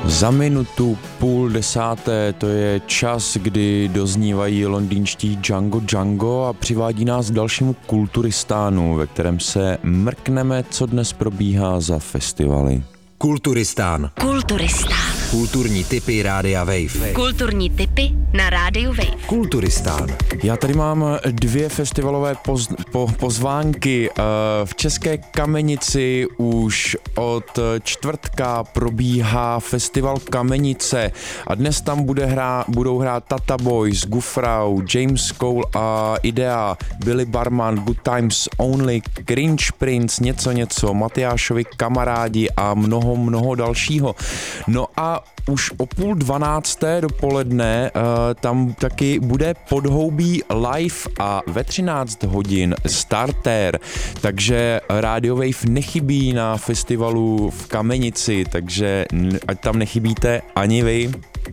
Za minutu 9:30 to je čas, kdy doznívají londýnští Django Django a přivádí nás k dalšímu Kulturistánu, ve kterém se mrkneme, co dnes probíhá za festivaly. Kulturistán. Kulturní tipy Rádia Wave. Kulturní tipy na Rádiu Wave. Kulturistán. Já tady mám dvě festivalové pozvánky. V České Kamenici už od čtvrtka probíhá festival Kamenice a dnes tam budou hrát Tata Boys, Gufrau, James Cole a Idea, Billy Barman, Good Times Only, Cringe Prince, něco, Matyášovi kamarádi a mnoho dalšího. No a už o 11:30 dopoledne tam taky bude Podhoubí live a ve 13 hodin starter, takže Radio Wave nechybí na festivalu v Kamenici, takže ať tam nechybíte ani vy.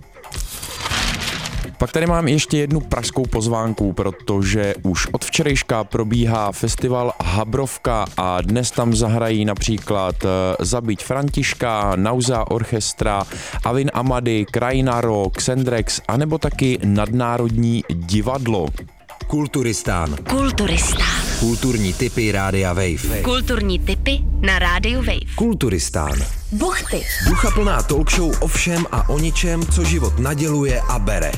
Pak tady mám ještě jednu pražskou pozvánku, protože už od včerejška probíhá festival Habrovka a dnes tam zahrají například Zabiť Františka, Nauza Orchestra, Avin Amady, Krajina Rock, Xendrex anebo taky Nadnárodní divadlo. Kulturistán. Kulturní tipy Rádia Wave. Kulturní tipy na Rádiu Wave. Kulturistán. Buchty. Duchaplná talk show o všem a o ničem, co život naděluje a bere.